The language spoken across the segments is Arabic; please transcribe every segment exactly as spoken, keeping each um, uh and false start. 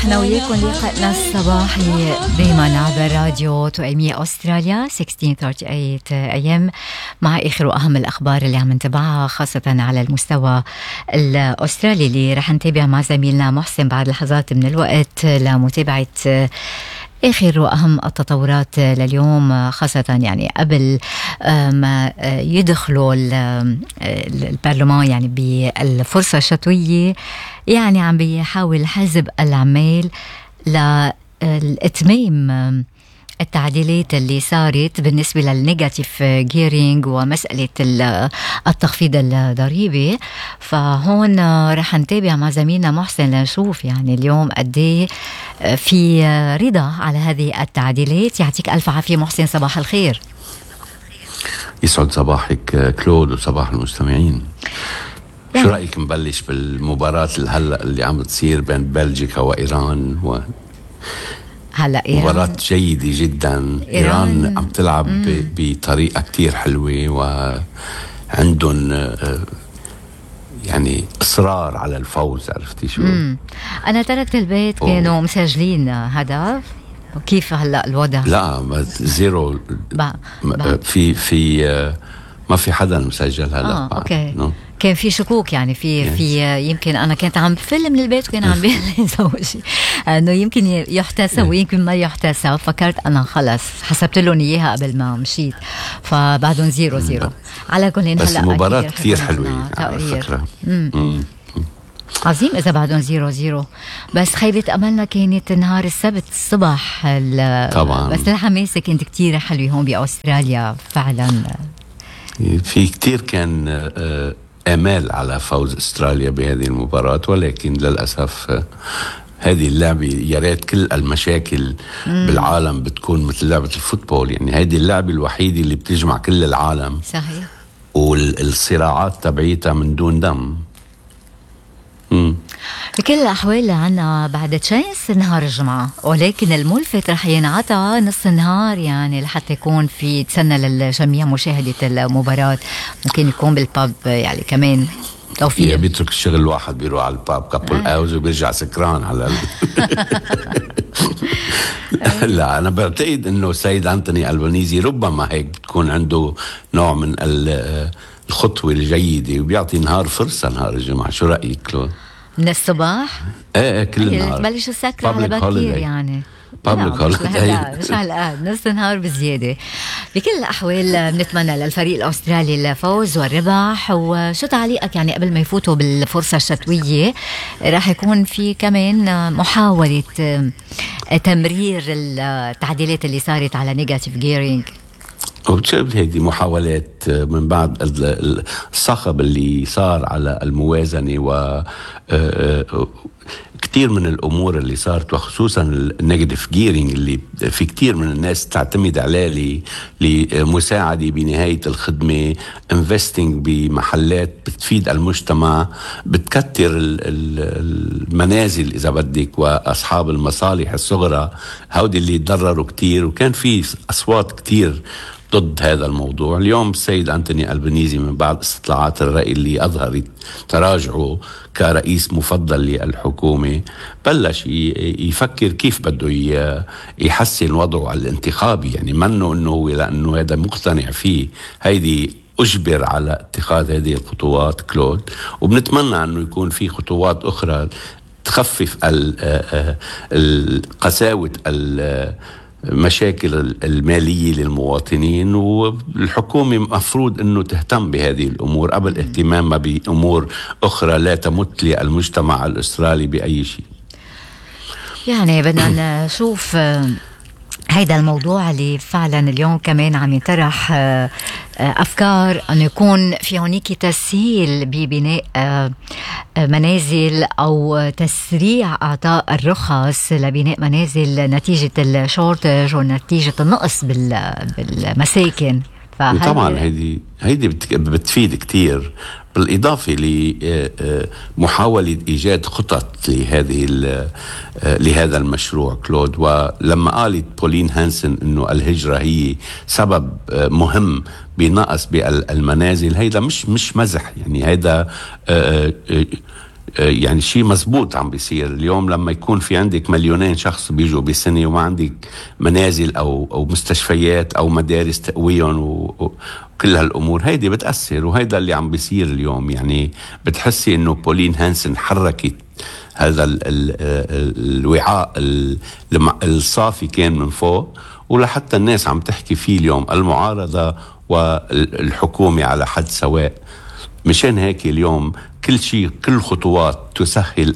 احنا وياكم لقائنا الصباحي دايما عبر راديو توأمية أستراليا ستة عشر ثلاثين أيام مع آخر وأهم الأخبار اللي عم نتابعها خاصة على المستوى الأسترالي اللي رح نتابع مع زميلنا محسن بعد لحظات من الوقت لمتابعة آخر وأهم التطورات لليوم، خاصة يعني قبل ما يدخلوا البرلمان يعني بالفرصة الشتوية. يعني عم بيحاول حزب العمال لإتمام التعديلات اللي صارت بالنسبة للنيجاتيف جيرينج ومسألة التخفيض الضريبي. فهون رح نتابع مع زميلنا محسن لنشوف يعني اليوم قديه في رضا على هذه التعديلات. يعطيك ألف عافية محسن، صباح الخير. يسعد صباحك كلود وصباح المستمعين. يعني شو رأيك نبلش بالمباراة هلأ اللي عم تصير بين بلجيكا وإيران؟ و هلا إيران مباراة جيدة جدا. إيران, إيران عم تلعب بطريقة كتير حلوة وعندهم يعني إصرار على الفوز. عرفتي شو؟ مم. أنا تركت البيت كانوا مسجلين هدف. وكيف هلا الوضع؟ لا زيرو با. با. في في ما في حدا مسجل هلا. آه أوكي. نو. كان في شكوك يعني في yes. في يمكن أنا كنت عم بفيلم من البيت وكان عم بيقول زوجي إنه يمكن يحتسب ويمكن ما يحتسب. فكرت أنا خلص حسبت لهم إياها قبل ما مشيت، فبعدهم زيرو زيرو. على كل بس هلا مباراة كتير حلوة على فكرة. عظيم إذا بعدهم زيرو زيرو. بس خيبة أملنا كانت نهار السبت الصبح طبعا. بس الحماسة كانت كتير حلوة هون بأستراليا فعلا. في كتير كان آمال على فوز أستراليا بهذه المباراة، ولكن للأسف هذه اللعبة يا ريت كل المشاكل مم. بالعالم بتكون مثل لعبة الفوتبول. يعني هذه اللعبة الوحيدة اللي بتجمع كل العالم. صحيح. والصراعات تبعيتها من دون دم. مم. بكل الأحوال عنا بعد تشانس نهار الجمعة، ولكن الملفت رح ينعطى نص النهار يعني لحتى يكون في تسنى للجميع مشاهدة المباراة. ممكن يكون بالباب يعني كمان توفيق. بيترك الشغل الواحد بيروح على الباب كابل اوز وبيرجع سكران على لا أنا بعتقد إنه سيد أنتوني ألبانيزي ربما هيك بتكون عنده نوع من الخطوة الجيدة وبيعطي نهار فرصة نهار الجمعة. شو رأيك كلو؟ من الصباح؟ ايه ايه كل النهار. تبلش السكرة على بكير يعني. بابليك هوليداي. مش هالقد نص نهار بزيادة. بكل الأحوال بنتمنى للفريق الأسترالي الفوز والربح. وشو تعليقك يعني قبل ما يفوتوا بالفرصة الشتوية؟ راح يكون في كمان محاولة تمرير التعديلات اللي صارت على نيجاتيف جيرينج. وبتشوف هذه محاولات من بعد الصخب اللي صار على الموازنة و كتير من الأمور اللي صارت، وخصوصا النيجاتيف جيرينج اللي في كتير من الناس تعتمد عليه لمساعدة بنهاية الخدمة، انفستينج بمحلات بتفيد المجتمع، بتكتر المنازل إذا بدك وأصحاب المصالح الصغرى هودي اللي يتضرروا كتير. وكان في أصوات كتير ضد هذا الموضوع. اليوم السيد أنتوني ألبانيزي من بعد استطلاعات الرأي اللي أظهرت تراجعه كرئيس مفضل للحكومة بلش يفكر كيف بده يحسن وضعه الانتخابي. يعني منه أنه لأنه هذا مقتنع فيه، هيدي أجبر على اتخاذ هذه الخطوات كلود. وبنتمنى أنه يكون في خطوات أخرى تخفف القساوة مشاكل المالية للمواطنين. والحكومة مفروض أنه تهتم بهذه الأمور قبل اهتمامها بأمور أخرى لا تمت للمجتمع الأسترالي بأي شيء. يعني بدنا نشوف هيدا الموضوع اللي فعلا اليوم كمان عم ينطرح أفكار أن يكون في هونيك تسهيل ببناء منازل أو تسريع أعطاء الرخص لبناء منازل نتيجة الشورتج ونتيجة النقص بالمساكن. طبعا هيدي هيدي بتفيد كتير، بالإضافة لمحاولة إيجاد خطط لهذه لهذا المشروع كلود. ولما قالت بولين هانسن إنه الهجرة هي سبب مهم بنقص بالمنازل، هيدا مش مش مزح. يعني هيدا يعني شيء مزبوط عم بيصير اليوم. لما يكون في عندك مليونين شخص بيجوا بسنة وما عندك منازل أو أو مستشفيات أو مدارس تقويهم وكل هالأمور، هيدي بتأثر. وهيدا اللي عم بيصير اليوم. يعني بتحسي إنه بولين هانسن حركت هذا ال ال الوعاء الصافي كان من فوق، ولحتى الناس عم تحكي فيه اليوم، المعارضة والحكومة على حد سواء. مشان هيك اليوم كل شيء، كل خطوات تسهل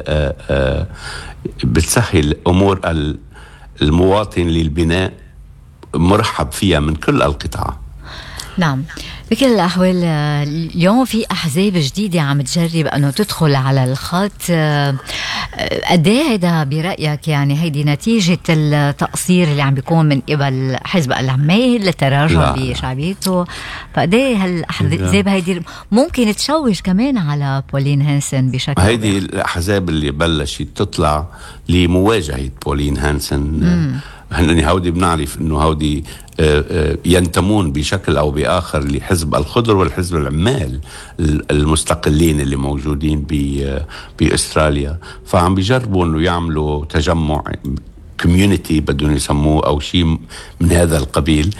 بتسهل أمور المواطن للبناء مرحب فيها من كل القطاع. نعم، بكل الأحوال اليوم في أحزاب جديدة عم تجرب أنه تدخل على الخط. قد ايه هيدا برأيك يعني هيدي نتيجة التقصير اللي عم بيكون من قبل حزب العمال للتراجع بشعبيته؟ فقد ايه هالأحزاب هيدي ممكن تشوش كمان على بولين هانسن بشكل؟ هيدي الأحزاب اللي بلشت تطلع لمواجهة بولين هانسن، هن هودي بنعرف انه هودي ينتمون بشكل او باخر لحزب الخضر والحزب العمال المستقلين اللي موجودين باستراليا. فعم بيجربوا انه يعملوا تجمع كوميونيتي بدهم يسموه او شيء من هذا القبيل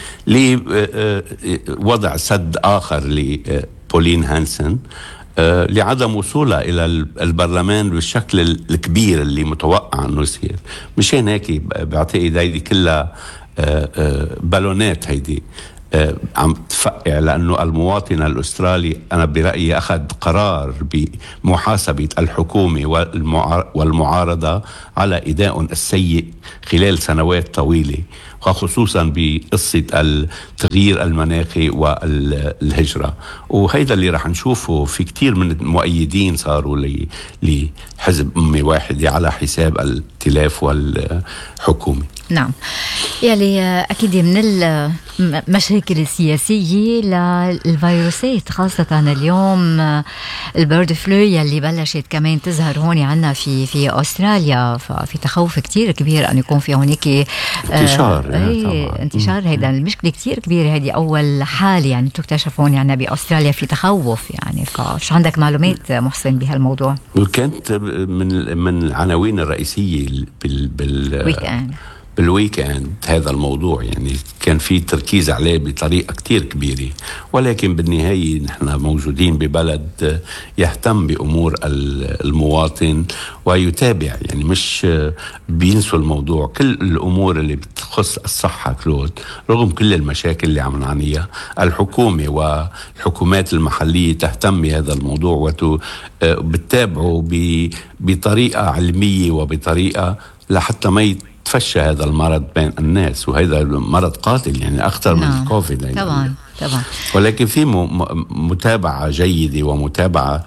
لوضع سد اخر لبولين هانسن آه لعدم وصولها إلى البرلمان بالشكل الكبير اللي متوقع أنه يصير. مشان هيك بعتقد هيدي كلها آه آه بالونات هيدي آه عم تفقع، لأنه المواطن الأسترالي أنا برأيي أخذ قرار بمحاسبة الحكومة والمعارضة على إداء السيء خلال سنوات طويلة، وخصوصا بقصة التغيير المناخي والهجرة. وهيدا اللي رح نشوفه في كتير من المؤيدين صاروا لحزب أمي واحدة على حساب الائتلاف والحكومة. نعم، يعني أكيد من المشاكل السياسية للفيروسات، خاصة اليوم البيرد فلو يلي بلشت كمان تظهر هون عنا في في أستراليا. ففي تخوف كتير كبير أن يكون في هونيك انتشار آه ايه انتشار. هيدا المشكلة كتير كبيرة. هيدي أول حال يعني تكتشف هون عنا بأستراليا في تخوف. يعني فش عندك معلومات محسن بهالموضوع؟ وكانت من من العناوين الرئيسية بال بال بالويكند هذا الموضوع، يعني كان في تركيز عليه بطريقة كتير كبيرة. ولكن بالنهاية نحن موجودين ببلد يهتم بأمور المواطن ويتابع، يعني مش بينسوا الموضوع. كل الأمور اللي بتخص الصحة كلود، رغم كل المشاكل اللي عم نعانيها، الحكومة والحكومات المحلية تهتم بهذا الموضوع وبتتابعه بطريقة علمية وبطريقة لحتى ما تفشى هذا المرض بين الناس. وهذا مرض قاتل يعني أخطر من الكوفيد يعني. طبعا طبعا. ولكن في متابعة جيدة ومتابعة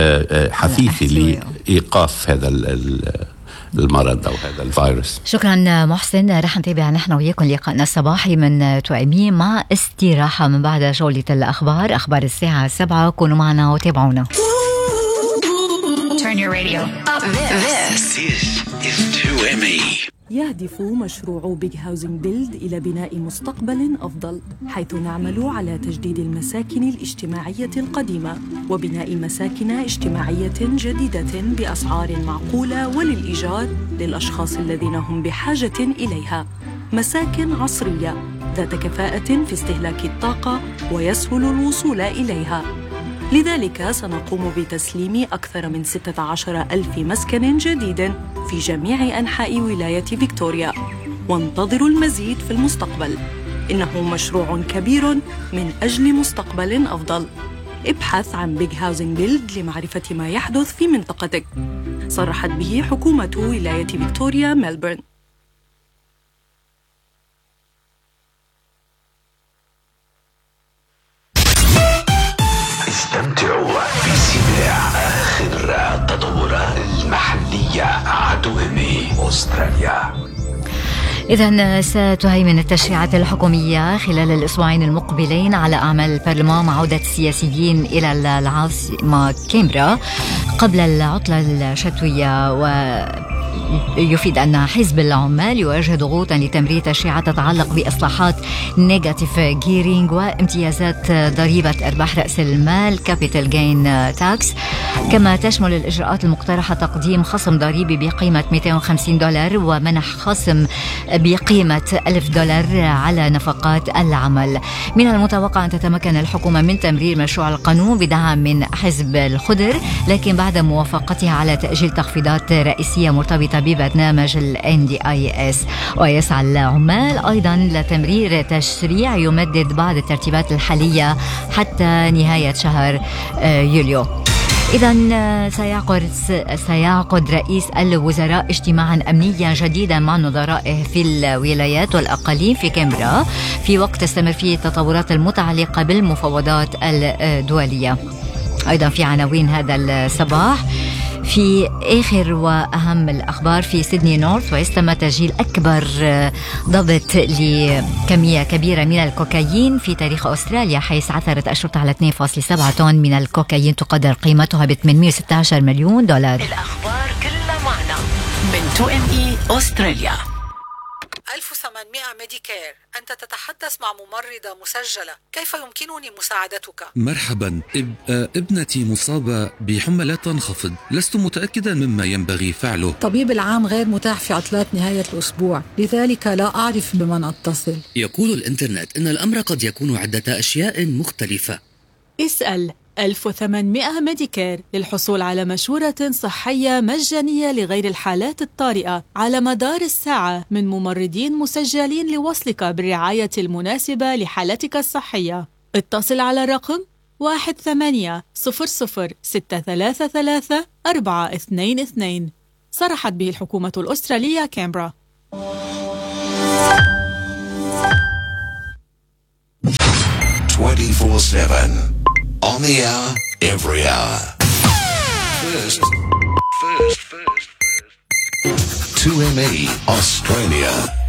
حثيثة لإيقاف هذا المرض أو هذا الفيروس. شكرا محسن. رح نتابع نحن وياكم لقاءنا الصباحي من توأمين مع استراحة من بعد جولة الأخبار، أخبار الساعة سبعة. كونوا معنا وتابعونا. Turn your radio up. This is two M E. يهدف مشروع بيج هاوزنج بيلد إلى بناء مستقبل أفضل، حيث نعمل على تجديد المساكن الاجتماعية القديمة وبناء مساكن اجتماعية جديدة بأسعار معقولة وللإيجار للأشخاص الذين هم بحاجة إليها. مساكن عصرية ذات كفاءة في استهلاك الطاقة ويسهل الوصول إليها. لذلك سنقوم بتسليم أكثر من ستة عشر ألف مسكن جديد في جميع أنحاء ولاية فيكتوريا، وانتظروا المزيد في المستقبل. إنه مشروع كبير من أجل مستقبل أفضل. ابحث عن بيج هاوزنج بيلد لمعرفة ما يحدث في منطقتك. صرحت به حكومة ولاية فيكتوريا ملبورن. استمتعوا بسماع آخر التطورات المحلية عدومي أستراليا. إذن ستهيمن التشريعات الحكومية خلال الأسبوعين المقبلين على أعمال البرلمان مع عودة السياسيين إلى العاصمة كامبرا قبل العطلة الشتوية. و يفيد أن حزب العمال يواجه ضغوطا لتمرير تشريعات تتعلق بإصلاحات نيجاتيف جيرينج وامتيازات ضريبة أرباح رأس المال كابيتال جين تاكس. كما تشمل الإجراءات المقترحة تقديم خصم ضريبي بقيمة مئتين وخمسين دولار ومنح خصم بقيمة ألف دولار على نفقات العمل. من المتوقع أن تتمكن الحكومة من تمرير مشروع القانون بدعم من حزب الخضر، لكن بعد موافقتها على تأجيل تخفيضات رئيسية مرتبطة ببرنامج ال إن دي آي إس. ويسعى العمال أيضا لتمرير تشريع يمدد بعض الترتيبات الحالية حتى نهاية شهر يوليو. إذن سيعقد سيعقد رئيس الوزراء اجتماعا أمنيا جديدا مع نظرائه في الولايات والأقاليم في كامبرا في وقت تستمر فيه التطورات المتعلقة بالمفاوضات الدولية. أيضا في عناوين هذا الصباح: في آخر وأهم الأخبار، في سيدني نورث ويست تم تسجيل أكبر ضبط لكمية كبيرة من الكوكايين في تاريخ أستراليا، حيث عثرت الشرطة على اثنين فاصلة سبعة طن من الكوكايين تقدر قيمتها ب ثمانمئة وستة عشر مليون دولار. الأخبار كلها معنا من تو إم إي أستراليا. ألف وثمانمئة ميديكير، أنت تتحدث مع ممرضة مسجلة، كيف يمكنني مساعدتك؟ مرحبا، اب... ابنتي مصابة بحمى لا تنخفض، لست متأكدا مما ينبغي فعله. طبيب العام غير متاح في عطلات نهاية الأسبوع، لذلك لا أعرف بمن أتصل. يقول الإنترنت إن الأمر قد يكون عدة أشياء مختلفة. اسأل ألف وثمانمئة ميديكير للحصول على مشورة صحية مجانية لغير الحالات الطارئة على مدار الساعة من ممرضين مسجلين لوصلك بالرعاية المناسبة لحالتك الصحية. اتصل على رقم واحد ثمانية صفر صفر ستة ثلاثة ثلاثة أربعة اثنين اثنين. صرحت به الحكومة الأسترالية كامبرا. twenty-four seven on the hour, every hour. First, first, first, first. two M E Australia.